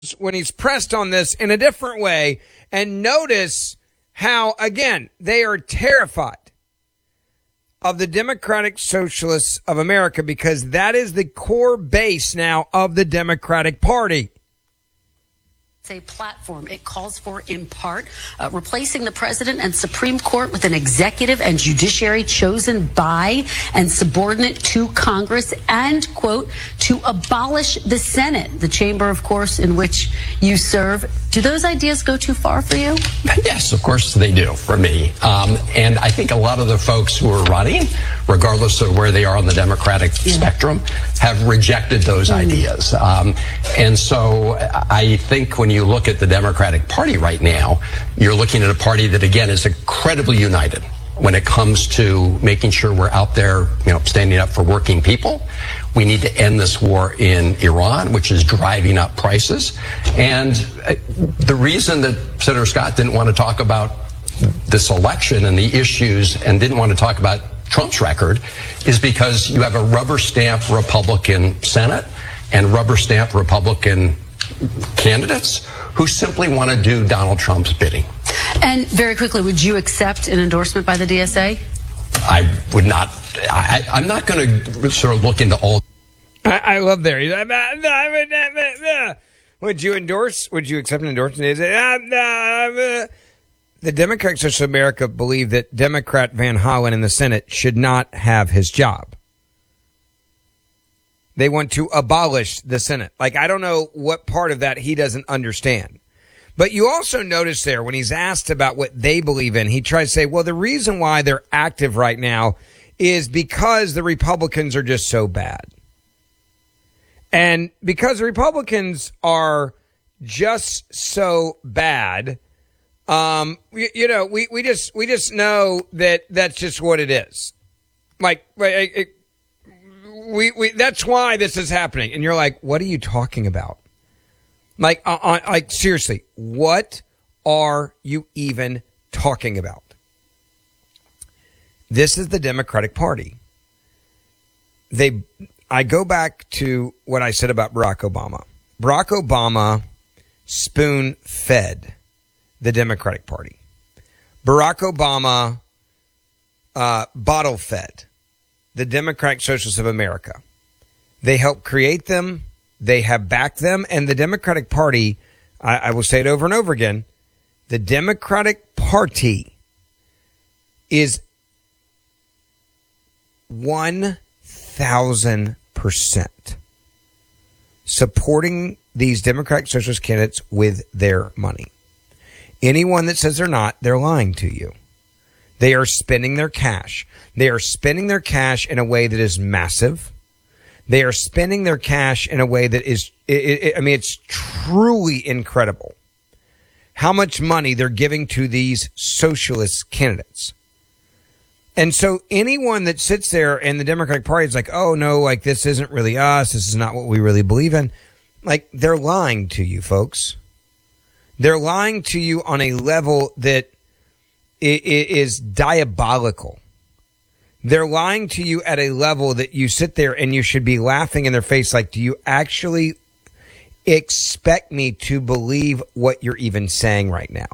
when he's pressed on this in a different way, and notice how, again, they are terrified of the Democratic Socialists of America because that is the core base now of the Democratic Party. It's a platform. It calls for, in part, replacing the president and Supreme Court with an executive and judiciary chosen by and subordinate to Congress and, quote, to abolish the Senate, the chamber, of course, in which you serve. Do those ideas go too far for you? Yes, of course they do for me. And I think a lot of the folks who are running, regardless of where they are on the Democratic spectrum, have rejected those ideas. And so I think when you look at the Democratic Party right now, you're looking at a party that, again, is incredibly united when it comes to making sure we're out there, standing up for working people. We need to end this war in Iran, which is driving up prices. And the reason that Senator Scott didn't want to talk about this election and the issues and didn't want to talk about Trump's record is because you have a rubber stamp Republican Senate and rubber stamp Republican candidates who simply want to do Donald Trump's bidding. And very quickly, would you accept an endorsement by the DSA? I would not. I'm not going to sort of look into all. I love there. Would you endorse? Would you accept an endorsement? The Democratic Socialists of America believe that Democrat Van Hollen in the Senate should not have his job. They want to abolish the Senate. I don't know what part of that he doesn't understand. But you also notice there when he's asked about what they believe in, he tries to say, well, the reason why they're active right now is because the Republicans are just so bad. And because the Republicans are just so bad, we just know that that's just what it is. That's why this is happening. And you're like, what are you talking about? Seriously, what are you even talking about? This is the Democratic Party. I go back to what I said about Barack Obama. Barack Obama spoon-fed the Democratic Party. Barack Obama bottle-fed the Democratic Socialists of America. They helped create them. They have backed them. And the Democratic Party, I will say it over and over again, the Democratic Party is 1,000% supporting these Democratic Socialist candidates with their money. Anyone that says they're not, they're lying to you. They are spending their cash. They are spending their cash in a way that is massive. They are spending their cash in a way that is, it's truly incredible how much money they're giving to these socialist candidates. And so anyone that sits there in the Democratic Party is like, oh, no, this isn't really us. This is not what we really believe in. They're lying to you, folks. They're lying to you on a level that is diabolical. They're lying to you at a level that you sit there and you should be laughing in their face. Do you actually expect me to believe what you're even saying right now?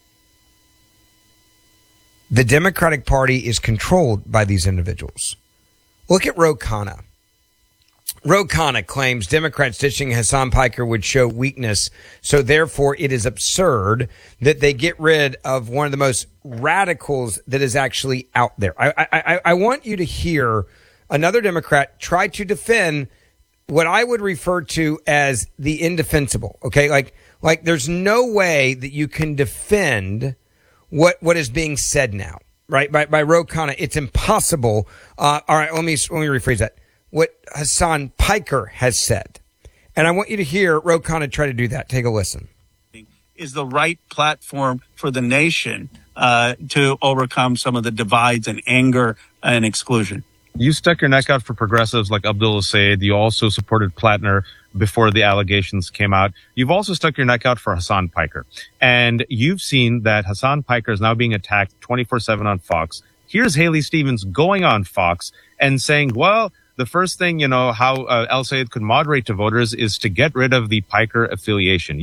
The Democratic Party is controlled by these individuals. Look at Ro Khanna. Ro Khanna claims Democrats ditching Hasan Piker would show weakness, so therefore it is absurd that they get rid of one of the most radicals that is actually out there. I want you to hear another Democrat try to defend what I would refer to as the indefensible. Okay, there's no way that you can defend what is being said now, right? By Ro Khanna, it's impossible. All right, let me rephrase that. What Hasan Piker has said. And I want you to hear Ro Khanna try to do that. Take a listen. Is the right platform for the nation to overcome some of the divides and anger and exclusion. You stuck your neck out for progressives like Abdullah Said. You also supported Plattner before the allegations came out. You've also stuck your neck out for Hasan Piker. And you've seen that Hasan Piker is now being attacked 24/7 on Fox. Here's Haley Stevens going on Fox and saying, well, the first thing, how El Sayed could moderate to voters is to get rid of the Piker affiliation.